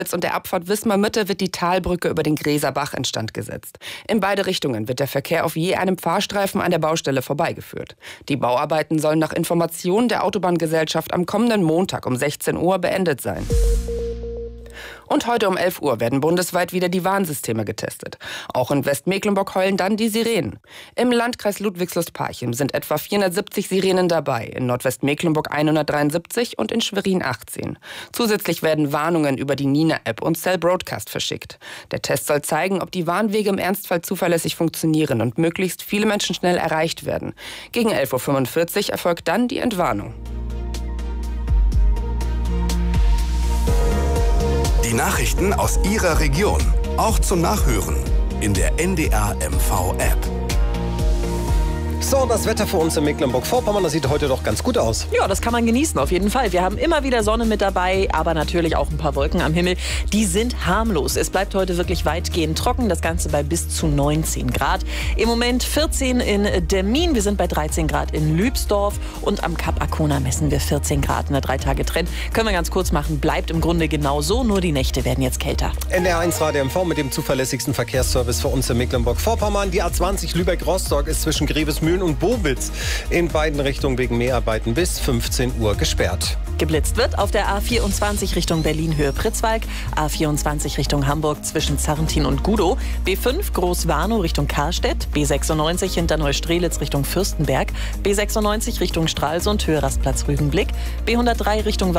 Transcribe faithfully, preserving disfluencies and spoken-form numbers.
und der Abfahrt Wismar-Mitte wird die Talbrücke über den Gräser Bach instand gesetzt. In beide Richtungen wird der Verkehr auf je einem Fahrstreifen an der Baustelle vorbeigeführt. Die Bauarbeiten sollen nach Informationen der Autobahngesellschaft am kommenden Montag um sechzehn Uhr beendet sein. Und heute um elf Uhr werden bundesweit wieder die Warnsysteme getestet. Auch in Westmecklenburg heulen dann die Sirenen. Im Landkreis Ludwigslust-Parchim sind etwa vierhundertsiebzig Sirenen dabei, in Nordwestmecklenburg hundertdreiundsiebzig und in Schwerin achtzehn. Zusätzlich werden Warnungen über die Nina-App und Cell Broadcast verschickt. Der Test soll zeigen, ob die Warnwege im Ernstfall zuverlässig funktionieren und möglichst viele Menschen schnell erreicht werden. Gegen elf Uhr fünfundvierzig erfolgt dann die Entwarnung. Die Nachrichten aus Ihrer Region, auch zum Nachhören in der N D R M V-App. So, das Wetter für uns in Mecklenburg-Vorpommern, das sieht heute doch ganz gut aus. Ja, das kann man genießen, auf jeden Fall. Wir haben immer wieder Sonne mit dabei, aber natürlich auch ein paar Wolken am Himmel. Die sind harmlos. Es bleibt heute wirklich weitgehend trocken, das Ganze bei bis zu neunzehn Grad. Im Moment vierzehn in Demmin, wir sind bei dreizehn Grad in Lübsdorf und am Kap Arkona messen wir vierzehn Grad. In der drei Tage Trend können wir ganz kurz machen, bleibt im Grunde genau so, nur die Nächte werden jetzt kälter. N D R eins Radio M V mit dem zuverlässigsten Verkehrsservice für uns in Mecklenburg-Vorpommern. Die A zwanzig Lübeck-Rostock ist zwischen Grevesmühlen und Bowitz in beiden Richtungen wegen Mäharbeiten bis fünfzehn Uhr gesperrt. Geblitzt wird auf der A vierundzwanzig Richtung Berlin Höhe Pritzwalk, A vierundzwanzig Richtung Hamburg zwischen Zarrentin und Gudow, B fünf Groß-Warnow Richtung Karstedt, B sechsundneunzig hinter Neustrelitz Richtung Fürstenberg, B sechsundneunzig Richtung Stralsund Höhe Rastplatz Rügenblick, B hundertdrei Richtung